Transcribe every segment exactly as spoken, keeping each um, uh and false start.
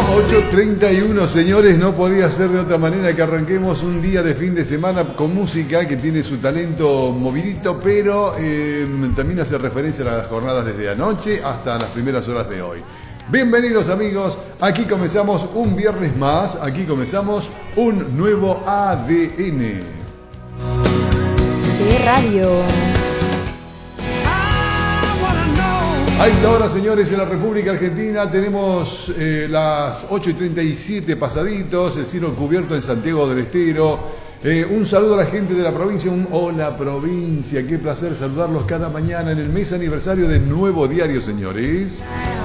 ocho treinta y uno, señores, no podía ser de otra manera que arranquemos un día de fin de semana con música que tiene su talento movidito, pero eh, también hace referencia a las jornadas desde anoche hasta las primeras horas de hoy. Bienvenidos amigos, aquí comenzamos un viernes más, aquí comenzamos un nuevo A D N. De radio. A esta hora, señores, en la República Argentina tenemos eh, las ocho y treinta y siete pasaditos, el cielo cubierto en Santiago del Estero. Eh, un saludo a la gente de la provincia, un hola provincia, qué placer saludarlos cada mañana en el mes aniversario de Nuevo Diario, señores.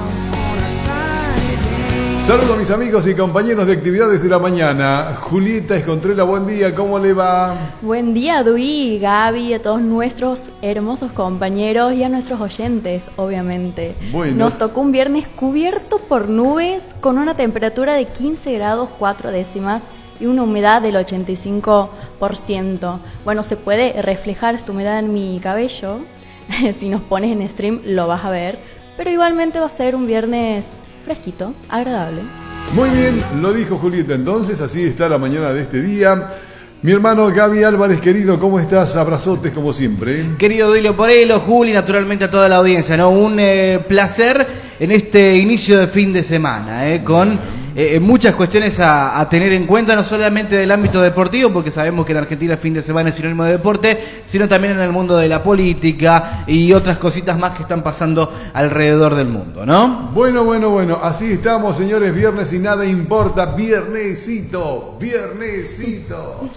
Saludo a mis amigos y compañeros de actividades de la mañana. Julieta Escontrela, buen día, ¿cómo le va? Buen día, Duy, Gaby, a todos nuestros hermosos compañeros y a nuestros oyentes, obviamente. Bueno. Nos tocó un viernes cubierto por nubes con una temperatura de quince grados cuatro décimas y una humedad del ochenta y cinco por ciento. Bueno, se puede reflejar esta humedad en mi cabello. Si nos pones en stream lo vas a ver. Pero igualmente va a ser un viernes fresquito, agradable. Muy bien, lo dijo Julieta, entonces así está la mañana de este día. Mi hermano Gaby Álvarez, querido, ¿cómo estás? Abrazotes como siempre. Querido Duilio Porelo, Juli, naturalmente a toda la audiencia, ¿no? Un eh, placer en este inicio de fin de semana, ¿eh? Con eh, muchas cuestiones a, a tener en cuenta, no solamente del ámbito deportivo, porque sabemos que en Argentina el fin de semana es sinónimo de deporte, sino también en el mundo de la política y otras cositas más que están pasando alrededor del mundo, ¿no? Bueno, bueno, bueno, así estamos, señores, viernes y nada importa, viernesito, viernesito.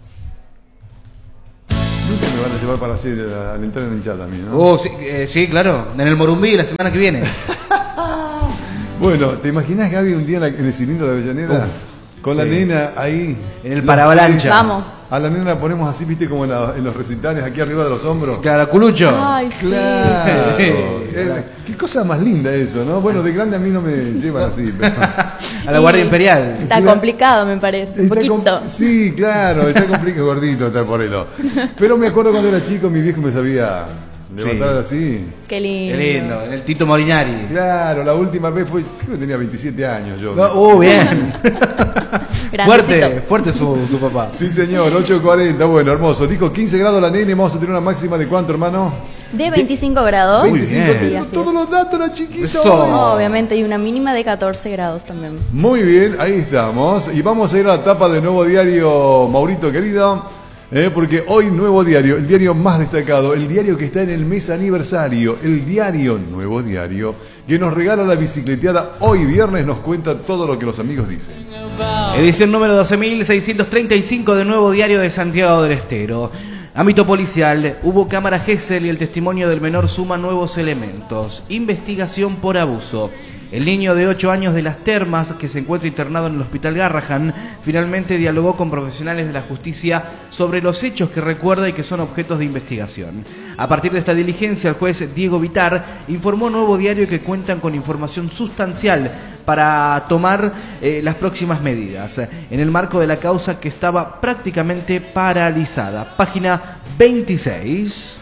Nunca me van a llevar para hacer al entrar en el chat también, ¿no? Oh, sí, eh, sí, claro, en el Morumbí la semana que viene. Bueno, ¿te imaginas, Gaby, un día en, la, en el cilindro de Avellaneda? Uf. Con la sí. nena ahí. En el paravalancha. Vamos. A la nena la ponemos así, viste, como en, la, en los recitales, aquí arriba de los hombros. Claro, culucho. Ay, claro. Sí. Eh, qué cosa más linda eso, ¿no? Bueno, de grande a mí no me llevan así. Pero... A la Guardia Imperial. Está claro. Complicado, me parece. Un está poquito. Com- sí, claro, está complicado, gordito está por él. Pero me acuerdo cuando era chico, mi viejo me sabía levantar sí. así. Qué lindo. Qué lindo, el Tito Molinari. Claro, la última vez fue, creo que tenía veintisiete años yo. No, uh, bien. fuerte, fuerte su, su papá. Sí, señor, ocho cuarenta, bueno, hermoso. Dijo quince grados la nene, vamos a tener una máxima de ¿cuánto, hermano? De veinticinco grados. veinticinco, bien. sí, todos los datos, la chiquita. Eso. No, obviamente, y una mínima de catorce grados también. Muy bien, ahí estamos. Y vamos a ir a la tapa de Nuevo Diario, Maurito querido. Eh, porque hoy Nuevo Diario, el diario más destacado, el diario que está en el mes aniversario, el diario Nuevo Diario, que nos regala la bicicleteada hoy viernes, nos cuenta todo lo que los amigos dicen. Edición número doce mil seiscientos treinta y cinco de Nuevo Diario de Santiago del Estero. Ámbito policial, hubo cámara Gesell y el testimonio del menor suma nuevos elementos. Investigación por abuso. El niño de ocho años de Las Termas, que se encuentra internado en el Hospital Garrahan, finalmente dialogó con profesionales de la justicia sobre los hechos que recuerda y que son objetos de investigación. A partir de esta diligencia, el juez Diego Vitar informó a Nuevo Diario que cuentan con información sustancial para tomar eh, las próximas medidas, en el marco de la causa que estaba prácticamente paralizada. Página veintiséis.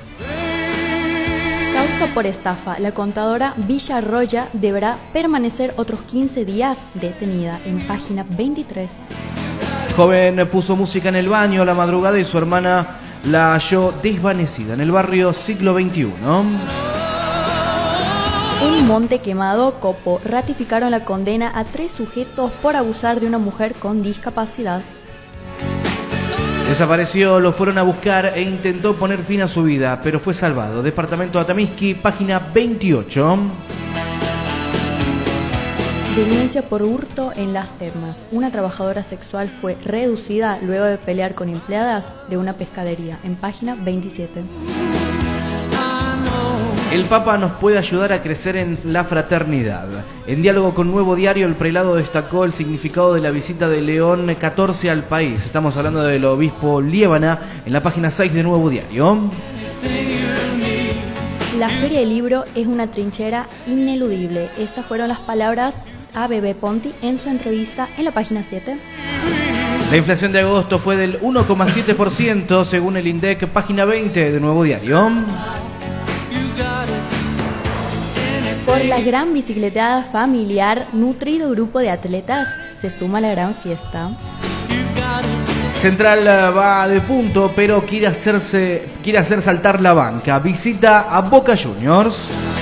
Causa por estafa. La contadora Villarroya deberá permanecer otros quince días detenida. En página veintitrés. Joven puso música en el baño a la madrugada y su hermana la halló desvanecida en el barrio Siglo veintiuno. En Monte Quemado, Copo, ratificaron la condena a tres sujetos por abusar de una mujer con discapacidad. Desapareció, lo fueron a buscar e intentó poner fin a su vida, pero fue salvado. Departamento de Atamisqui, página veintiocho. Denuncia por hurto en Las Termas. Una trabajadora sexual fue reducida luego de pelear con empleadas de una pescadería. En página veintisiete. El Papa nos puede ayudar a crecer en la fraternidad. En diálogo con Nuevo Diario, el prelado destacó el significado de la visita de León catorce al país. Estamos hablando del obispo Liébana en la página seis de Nuevo Diario. La Feria del Libro es una trinchera ineludible. Estas fueron las palabras a Bebé Ponti en su entrevista en la página siete. La inflación de agosto fue del uno coma siete por ciento según el INDEC, página veinte de Nuevo Diario. Por la gran bicicletada familiar, nutrido grupo de atletas se suma a la gran fiesta. Central va de punto, pero quiere hacerse, quiere hacer saltar la banca. Visita a Boca Juniors.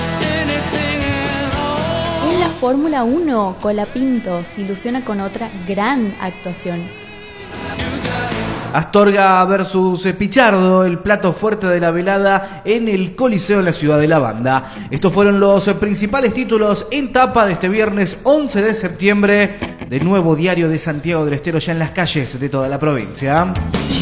En la Fórmula uno, Colapinto se ilusiona con otra gran actuación. Astorga versus Pichardo, el plato fuerte de la velada en el Coliseo en la ciudad de La Banda. Estos fueron los principales títulos en tapa de este viernes once de septiembre de Nuevo Diario de Santiago del Estero, ya en las calles de toda la provincia.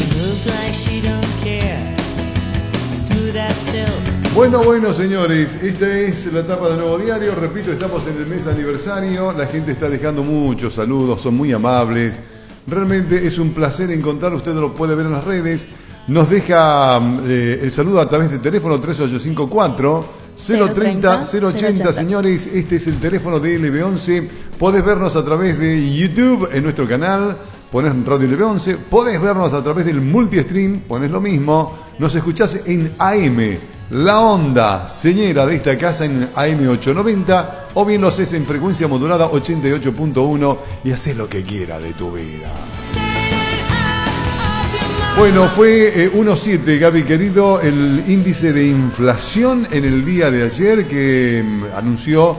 Bueno, bueno, señores, esta es la tapa de Nuevo Diario. Repito, estamos en el mes aniversario. La gente está dejando muchos saludos, son muy amables. Realmente es un placer encontrar, usted lo puede ver en las redes. Nos deja eh, el saludo a través del teléfono tres ocho cinco cuatro, cero treinta, cero ochenta. Señores, este es el teléfono de L B once. Podés vernos a través de YouTube en nuestro canal, ponés Radio L B once. Podés vernos a través del multistream, ponés lo mismo. Nos escuchás en A M, la onda señera de esta casa en A M ochocientos noventa, o bien lo haces en frecuencia modulada ochenta y ocho punto uno y haces lo que quiera de tu vida. Bueno, fue eh, uno coma siete, Gaby querido, el índice de inflación en el día de ayer que mm, anunció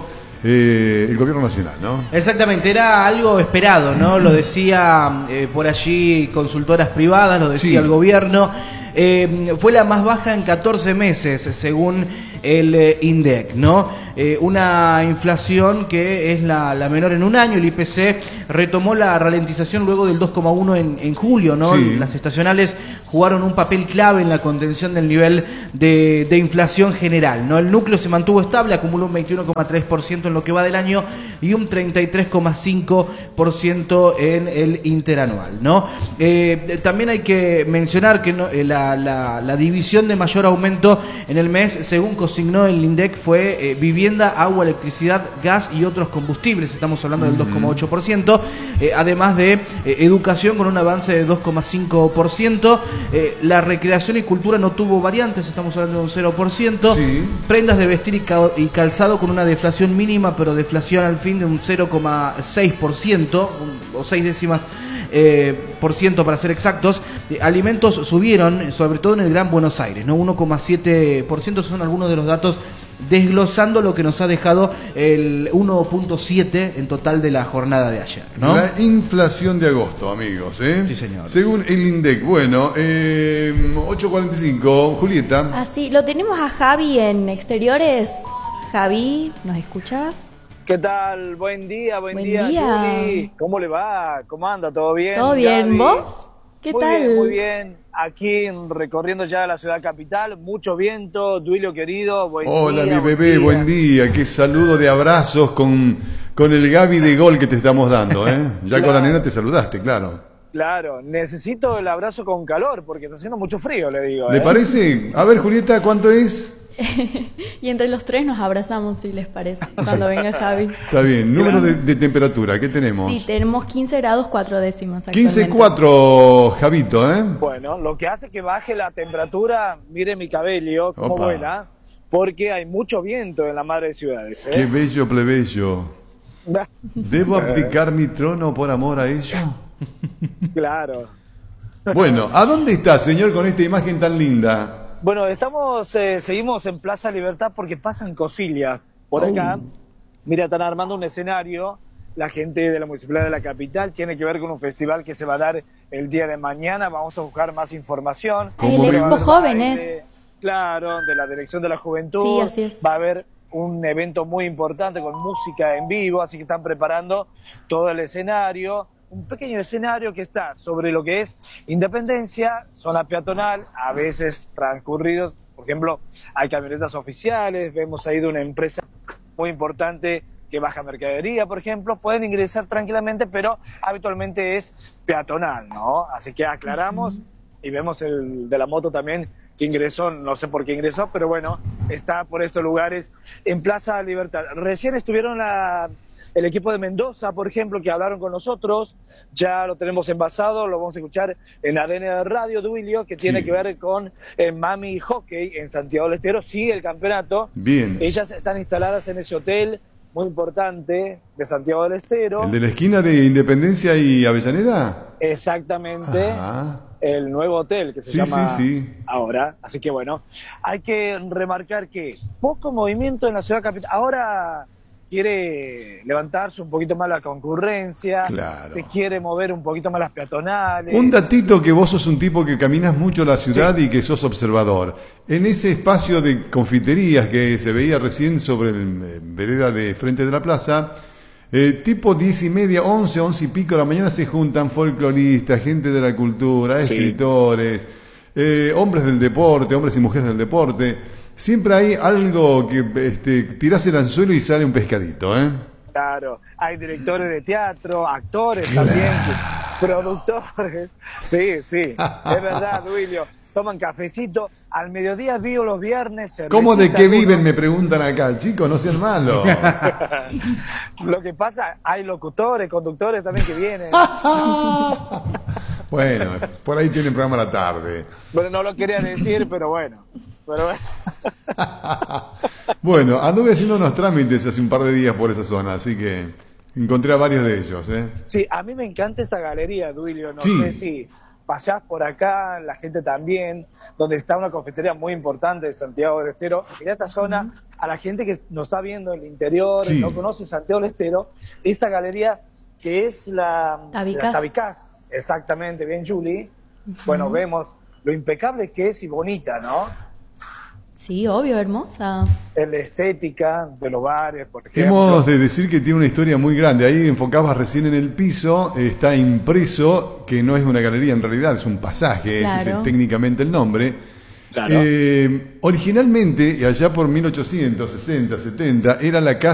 eh, el gobierno nacional, ¿no? Exactamente, era algo esperado, ¿no? Lo decía eh, por allí consultoras privadas, lo decía sí. el gobierno. Eh, fue la más baja en catorce meses, según el eh, INDEC, ¿no? Eh, una inflación que es la, la menor en un año. El I P C retomó la ralentización luego del dos coma uno en, en julio, ¿no? Sí. Las estacionales jugaron un papel clave en la contención del nivel de, de inflación general, ¿no? El núcleo se mantuvo estable, acumuló un veintiuno coma tres por ciento en lo que va del año y un treinta y tres coma cinco por ciento en el interanual, ¿no? Eh, también hay que mencionar que no, eh, la, la, la división de mayor aumento en el mes, según consignó el INDEC, fue eh, vivienda, agua, electricidad, gas y otros combustibles. Estamos hablando del dos coma ocho por ciento, eh, además de eh, educación con un avance de dos coma cinco por ciento. Eh, la recreación y cultura no tuvo variantes, estamos hablando de un cero por ciento. Sí. Prendas de vestir y, cal y calzado con una deflación mínima, pero deflación al fin de un cero coma seis por ciento, o seis décimas Eh, por ciento para ser exactos. Eh, alimentos subieron, sobre todo en el Gran Buenos Aires, ¿no? uno coma siete por ciento son algunos de los datos, desglosando lo que nos ha dejado el uno punto siete en total de la jornada de ayer, ¿no? La inflación de agosto, amigos, ¿eh? Sí, señor. Según el INDEC. Bueno, eh, ocho cuarenta y cinco, Julieta. Así, lo tenemos a Javi en exteriores. Javi, ¿nos escuchas? ¿Qué tal? Buen día, buen, buen día, día, Juli. ¿Cómo le va? ¿Cómo anda? ¿Todo bien? ¿Todo bien? Gaby? ¿Vos? ¿Qué muy tal? Bien, muy bien. Aquí recorriendo ya la ciudad capital, mucho viento. Duilio querido, buen Hola, día. mi bebé, buen día. buen día. Qué saludo de abrazos con, con el Gaby de gol que te estamos dando, ¿eh? Ya claro. Con la nena te saludaste, claro. Claro, necesito el abrazo con calor porque está haciendo mucho frío, le digo. ¿Le ¿eh? parece? A ver, Julieta, ¿cuánto es? Y entre los tres nos abrazamos, si les parece, cuando venga Javi. Está bien. Número de, de temperatura, ¿qué tenemos? Sí, tenemos quince grados cuatro décimas. quince cuatro, Javito, ¿eh? Bueno, lo que hace que baje la temperatura, mire mi cabello, cómo Opa. vuela, porque hay mucho viento en la madre de ciudades, ¿eh? Qué bello plebeyo. ¿Debo abdicar mi trono por amor a ello? Claro. Bueno, ¿a dónde está, señor, con esta imagen tan linda? Bueno, estamos, eh, seguimos en Plaza Libertad porque pasan cosillas por oh. acá. Mira, están armando un escenario. La gente de la Municipalidad de la Capital tiene que ver con un festival que se va a dar el día de mañana. Vamos a buscar más información. El Expo Jóvenes. De, claro, de la Dirección de la Juventud. Sí, así es. Va a haber un evento muy importante con música en vivo, así que están preparando todo el escenario. Un pequeño escenario que está sobre lo que es Independencia, zona peatonal, a veces transcurridos, por ejemplo, hay camionetas oficiales, vemos ahí de una empresa muy importante que baja mercadería, por ejemplo, pueden ingresar tranquilamente, pero habitualmente es peatonal, ¿no? Así que aclaramos uh-huh. y vemos el de la moto también que ingresó, no sé por qué ingresó, pero bueno, está por estos lugares en Plaza Libertad. Recién estuvieron la... El equipo de Mendoza, por ejemplo, que hablaron con nosotros, ya lo tenemos envasado, lo vamos a escuchar en A D N de Radio, Duilio, que tiene Sí. que ver con eh, Mami Hockey en Santiago del Estero. Sigue el campeonato. Bien. Ellas están instaladas en ese hotel muy importante de Santiago del Estero. ¿El de la esquina de Independencia y Avellaneda? Exactamente. Ah. El nuevo hotel que se Sí, llama sí, sí. ahora. Así que bueno, hay que remarcar que poco movimiento en la ciudad capital. Ahora quiere levantarse un poquito más la concurrencia, Claro. se quiere mover un poquito más las peatonales. Un datito, que vos sos un tipo que caminas mucho la ciudad y que sos observador. En ese espacio de confiterías que se veía recién sobre el eh, vereda de frente de la plaza, eh, tipo diez y media, once, once y pico de la mañana se juntan folcloristas, gente de la cultura, Sí. escritores, eh, hombres del deporte, hombres y mujeres del deporte. Siempre hay algo que este, tirás el anzuelo y sale un pescadito, ¿eh? Claro, hay directores de teatro, actores también, que- productores. Sí, sí, es verdad, Duilio. Toman cafecito. Al mediodía vivo los viernes. ¿Cómo de cervecita, qué algunos- viven? Me preguntan acá. Chicos, no sean malos. Lo que pasa, hay locutores, conductores también que vienen. Bueno, por ahí tienen programa a la tarde. Bueno, no lo quería decir, pero bueno. Pero bueno. Bueno, anduve haciendo unos trámites hace un par de días por esa zona, así que encontré a varios de ellos, ¿eh? Sí, a mí me encanta esta galería, Duilio. No Sí. sé si pasás por acá, la gente también, donde está una cafetería muy importante de Santiago del Estero. En esta zona, a la gente que nos está viendo en el interior, Sí. no conoce Santiago del Estero, esta galería que es la Tabicás. la Tabicás, exactamente, bien, Julie. Bueno, vemos lo impecable que es y bonita, ¿no? Sí, obvio, hermosa. En la estética de los bares, por ejemplo. Hemos de decir que tiene una historia muy grande. Ahí enfocabas recién en el piso, está impreso, que no es una galería en realidad, es un pasaje, ese es Claro. el- técnicamente el nombre. Claro. Eh, originalmente, y allá por mil ochocientos sesenta, setenta, era la casa